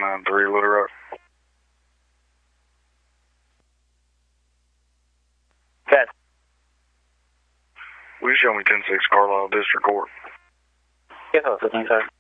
193 Little Rock. Cat. Will you show me 106 Carlisle District Court? Yes, sir.